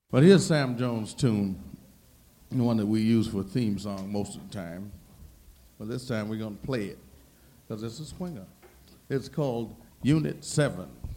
But here's Sam Jones' tune, the one that we use for a theme song most of the time. But this time we're going to play it because it's a swinger. It's called Unit 7.